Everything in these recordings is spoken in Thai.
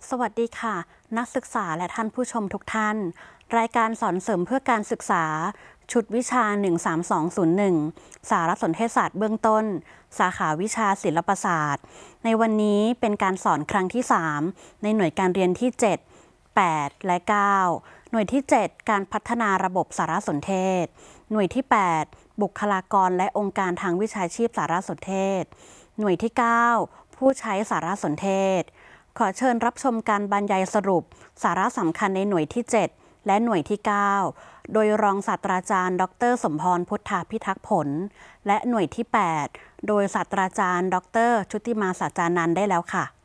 สวัสดีค่ะนักศึกษาและท่านผู้ชมทุกท่านรายการสอนเสริมเพื่อการศึกษาชุดวิชา13201สารสนเทศศาสตร์เบื้องต้นสาขาวิชาศิลปศาสตร์ในวันนี้เป็นการสอนครั้งที่3ในหน่วยการเรียนที่7 8และ9หน่วยที่7การพัฒนาระบบสารสนเทศหน่วยที่8บุคลากรและองค์การทางวิชาชีพสารสนเทศหน่วยที่9ผู้ใช้สารสนเทศขอเชิญรับชมการบรรยายสรุปสาระสำคัญในหน่วยที่7และหน่วยที่9โดยรองศาสตราจารย์ดรสมพรพุทธาพิทักษ์ผลและหน่วยที่8โดยศาสตราจารย์ดรชุติมาสัจจานันท์ได้แล้วค่ะ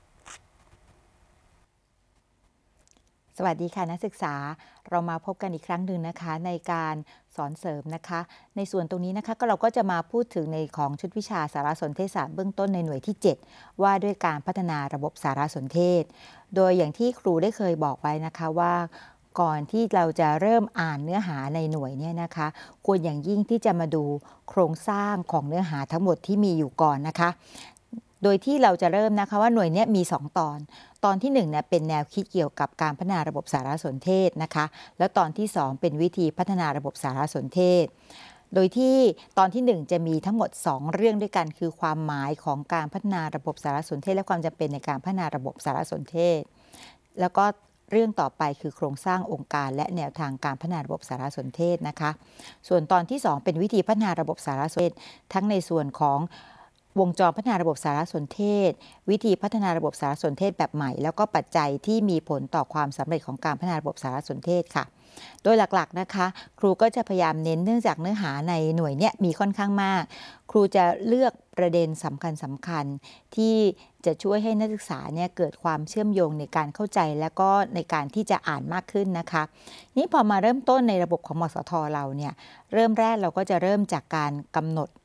สวัสดีค่ะนักศึกษาเรามาพบกันอีกครั้งหนึ่งนะคะในการสอนเสริมนะคะในส่วนตรงนี้นะคะเราก็จะมาพูดถึงในของชุดวิชาสารสนเทศศาสตร์เบื้องต้นในหน่วยที่7ว่าด้วยการพัฒนาระบบสารสนเทศโดยอย่างที่ครูได้เคยบอกไว้นะคะว่าก่อนที่เราจะเริ่มอ่านเนื้อหาในหน่วยเนี่ยนะคะควรอย่างยิ่งที่จะมาดูโครงสร้างของเนื้อหาทั้งหมดที่มีอยู่ก่อนนะคะโดยที่เราจะเริ่มนะคะว่าหน่วยนี้มี2ตอนที่1เนี่ยเป็นแนวคิดเกี่ยวกับการพัฒนาระบบสารสนเทศนะคะแล้วตอนที่2เป็นวิธีพัฒนาระบบสารสนเทศโดยที่ตอนที่1จะมีทั้งหมด2เรื่องด้วยกันคือความหมายของการพัฒนาระบบสารสนเทศและความจำเป็นในการพัฒนาระบบสารสนเทศแล้วก็เรื่องต่อไปคือโครงสร้างองค์การและแนวทางการพัฒนาระบบสารสนเทศนะคะส่วนตอนที่2เป็นวิธีพัฒนาระบบสารสนเทศทั้งในส่วนของวงจรพัฒนาระบบสารสนเทศวิธีพัฒนาระบบสารสนเทศแบบใหม่แล้วก็ปัจจัยที่มีผลต่อความสำเร็จของการพัฒนาระบบสารสนเทศค่ะโดยหลักๆนะคะครูก็จะพยายามเน้นเนื่องจากเนื้อหาในหน่วยนี้มีค่อนข้างมากครูจะเลือกประเด็นสำคัญที่จะช่วยให้นักศึกษาเนี่ยเกิดความเชื่อมโยงในการเข้าใจและก็ในการที่จะอ่านมากขึ้นนะคะนี่พอมาเริ่มต้นในระบบของมสทเราเนี่ยเริ่มแรกเราก็จะเริ่มจากการกำหนด